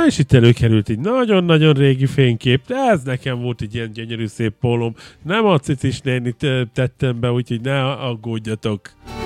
és itt előkerült egy nagyon-nagyon régi fénykép, de ez nekem volt egy ilyen gyönyörű szép pólóm. Nem a cicis nénit tettem be, úgyhogy ne aggódjatok.